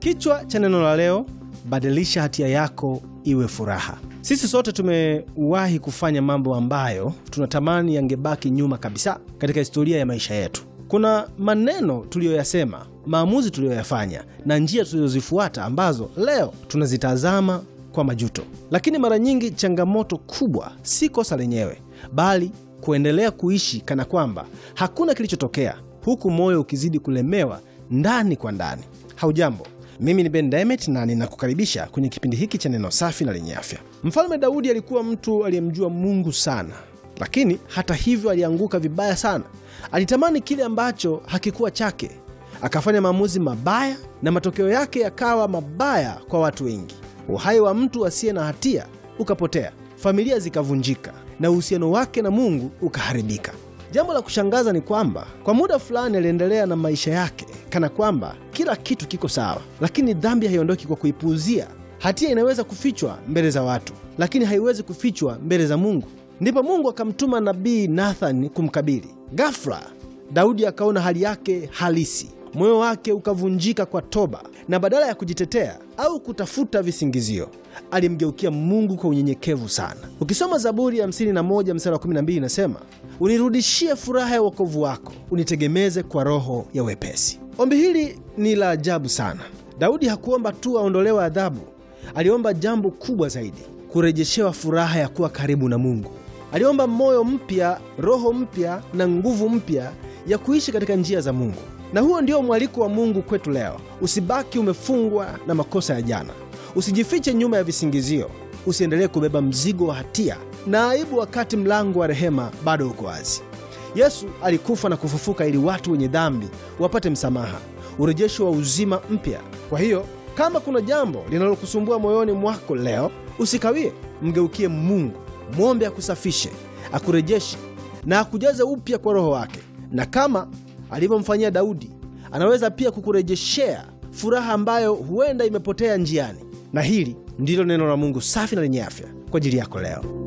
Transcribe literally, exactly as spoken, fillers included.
Kichwa cha neno la leo, badilisha hatia yako iwe furaha. Sisi sote tumewahi kufanya mambo ambayo tunatamani yangebaki nyuma kabisa katika historia ya maisha yetu. Kuna maneno tuliyoyasema, maamuzi tuliyoyafanya na njia tulizozifuata ambazo leo tunazitazama kwa majuto. Lakini mara nyingi changamoto kubwa si kosa lenyewe, bali kuendelea kuishi kana kwamba hakuna kilichotokea, huku moyo ukizidi kulemewa ndani kwa ndani. Haujambo, mimi ni Ben Demet na ninakukaribisha kwenye kipindi hiki cha neno safi na lenye afya. Mfalme Daudi alikuwa mtu aliyemjua Mungu sana, lakini hata hivyo alianguka vibaya sana. Alitamani kile ambacho hakikuwa chake, akafanya maamuzi mabaya na matokeo yake yakawa mabaya kwa watu wengi. Uhai wa mtu asiye na hatia ukapotea, familia zikavunjika na uhusiano wake na Mungu ukaharibika. Jambo la kushangaza ni kwamba kwa muda fulani aliendelea na maisha yake kana kwamba kila kitu kiko sawa, lakini dhambi haiondoki kwa kuipuuzia. Hatia inaweza kufichwa mbele za watu, lakini haiwezi kufichwa mbele za Mungu. Ndipo Mungu akamtuma nabii Nathan kumkabili. Ghafla Daudi akaona hali yake halisi, moyo wake ukavunjika kwa toba, na badala ya kujitetea au kutafuta visingizio, alimgeukia Mungu kwa unyenyekevu sana. Ukisoma Zaburi ya hamsini na moja mstari wa kumi na mbili inasema, unirudishie furaha ya wokovu wako, unitegemeze kwa roho ya wepesi. Ombi hili ni la ajabu sana. Daudi hakuomba tu aondolewe adhabu, aliomba jambo kubwa zaidi, kurejeshewa furaha ya kuwa karibu na Mungu. Aliomba moyo mpya, roho mpya na nguvu mpya ya kuishi katika njia za Mungu. Na huo ndio mwaliko wa Mungu kwetu leo. Usibaki umefungwa na makosa ya jana. Usijifiche nyuma ya visingizio. Usiendelee kubeba mzigo wa hatia na aibu wakati mlango wa rehema bado uko wazi. Yesu alikufa na kufufuka ili watu wenye dhambi wapate msamaha, urejesho wa uzima mpya. Kwa hiyo, kama kuna jambo linalokusumbua moyoni mwako leo, usikawie, mgeukie Mungu. Muombe akusafishe, akurejeshe na akujaze upya kwa roho wake. Na kama alivyomfanyia Daudi, anaweza pia kukurejeshea furaha ambayo huenda imepotea njiani. Na hili ndilo neno la Mungu safi na lenye afya kwa ajili yako leo.